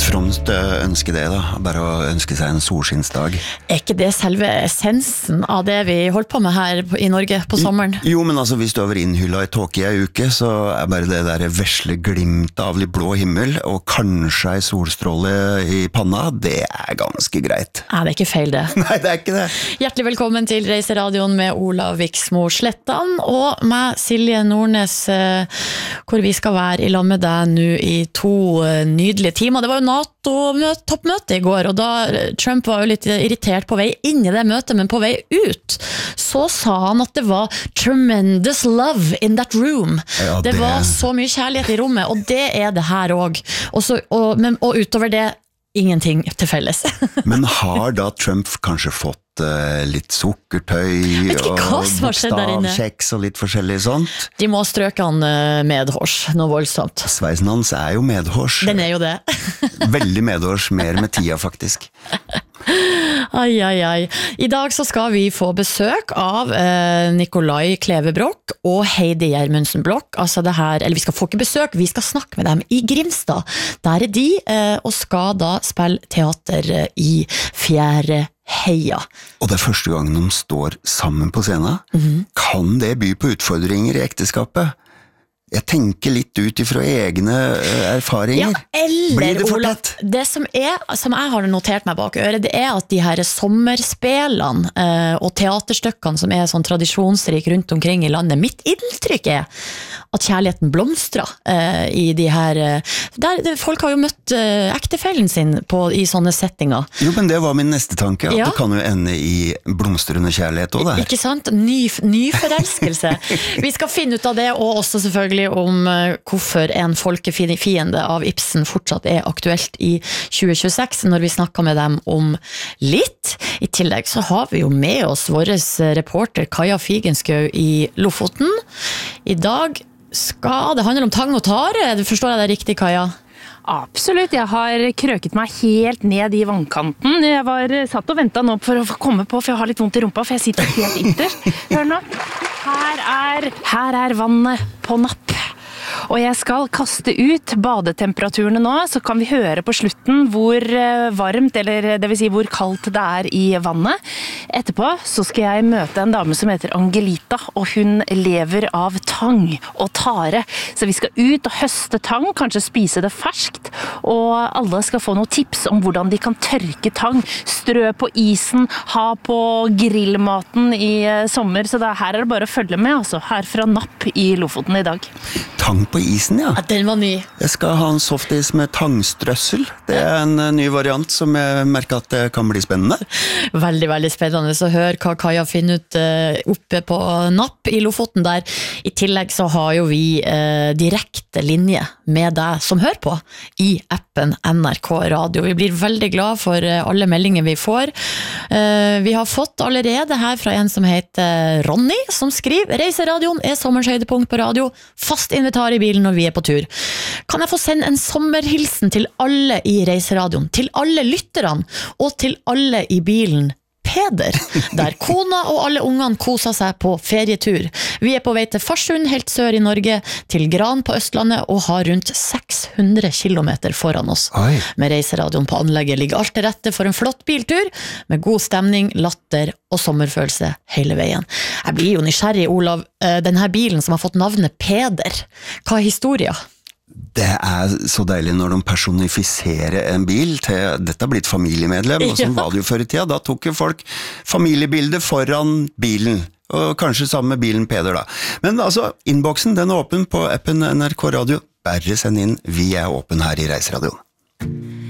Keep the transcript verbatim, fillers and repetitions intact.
fromt ønske det da, bare å ønske seg en solskinnsdag. Er ikke det selve essensen av det vi holder på med her i Norge på sommeren? Jo, men altså hvis du har vært innhyllet i tåke i en uke, så er bare det der vesle glimt av litt blå himmel, og kanskje en solstråle i panna, det er ganske greit. Nei, det er ikke feil det. Nei, det er ikke det. Hjertelig velkommen til Reiseradioen med Olav Viksmo Slettan, og meg Silje Nordnes, hvor vi skal være i lag med deg nå i to nydelige timer. Det var jo NATO-toppmøte i går, og da Trump var jo litt irritert på vei inn i det møtet, men på vei ut, så sa han at det var tremendous love in that room. Ja, det... det var så mye kjærlighet i rommet, og det er det her også. Også og, men, og utover det, ingenting til felles. Men har da Trump kanskje fått uh, litt sukkertøy og bokstavkjeks og litt forskjellig sånt? De må strøke han uh, medhårs, noe voldsomt. Sveisen hans er jo medhårs. Den er jo det. Veldig medhårs, mer med tida faktisk. Ai, ai, ai. I dag så skal vi få besøk av eh, Nikolai Klevebrok og Heidi Gjermundsen Blokk. Altså det her, eller vi skal få ikke besøk, vi skal snakke med dem i Grimstad. Der er de, eh, og skal da spille teater i Fjerde Heia. Og det er første gang de står sammen på scenen. Mm-hmm. Kan det by på utfordringer i ekteskapet? Jeg tenker litt ut ifra egne erfaringer. Ja, eller, blir det for Olav, tett? det som er, som jeg har notert meg bak øret, det er at de her sommerspelene eh, og teaterstykkene som er sånn tradisjonsrik rundt omkring i landet, mitt inntrykk er at kjærligheten blomstrer eh, i de her, der, der folk har jo møtt eh, ektefellen sin på, i sånne settinger. Jo, men det var min neste tanke, at ja. Det kan jo ende i blomstrende kjærlighet også der. Ikke sant? Ny, ny forelskelse. Vi skal finne ut av det, og også selvfølgelig om hvorfor en folkefiende av Ibsen fortsatt er aktuelt i tjue tjueseks, når vi snakker med dem om litt. I tillegg så har vi jo med oss vår reporter Kaja Figenschou i Lofoten. I dag skal det handle om tang og tare, forstår jeg det riktig, Kaja? Absolutt, jeg har krøket meg helt ned i vannkanten. Jeg var satt og ventet nå for å komme på, for jeg har litt vondt i rumpa, for jeg sitter helt ytterst. Hør nå, her er, her er vannet på napp. Og jeg skal kaste ut badetemperaturene nå, så kan vi høre på slutten hvor varmt, eller det vil si hvor kaldt det er i vannet. Etterpå så skal jeg møte en dame som heter Angelita, og hun lever av tang og tare. Så vi skal ut og høste tang, kanskje spise det ferskt, og alle skal få noen tips om hvordan de kan tørke tang, strø på isen, ha på grillmaten i sommer. Så det, her er det bare å følge med, altså, her fra Napp i Lofoten i dag. Tang på isen, ja. Ja, den var ny. Jeg skal ha en softis med tangstrøssel. Det er en ny variant som jeg merker at det kan bli spennende. Veldig, veldig spennende å høre hva Kaja finner ut uh, oppe på Napp i Lofoten der. I tillegg så har jo vi uh, direkte linje med deg som hører på i appen N R K Radio. Vi blir veldig glad for uh, alle meldinger vi får. Uh, vi har fått allerede her fra en som heter Ronny, som skriver: Reiseradioen er sommerens høydepunkt på radio. Fast invitar i bilen når vi er på tur. Kan jeg få sende en sommerhilsen til alle i Reiseradioen, til alle lytterne, og til alle i bilen? Peder, der kona og alle ungene koser seg på ferietur. Vi er på vei til Farsund, helt sør i Norge, til Gran på Østlandet, og har rundt seks hundre kilometer foran oss. Oi. Med Reiseradioen på anlegget ligger alt til rette for en flott biltur, med god stemning, latter og sommerfølelse hele veien. Jeg blir jo nysgjerrig, Olav. Denne bilen som har fått navnet Peder, hva er historien? Det er så deilig når de personifiserer en bil til dette har blitt familiemedlem, og sånn var det jo før i tida. Da tok jo folk familiebildet foran bilen, og kanskje sammen med bilen Peder da. Men altså, innboksen den er åpen på appen N R K Radio. Bare send inn, vi er åpen her i Reiseradioen.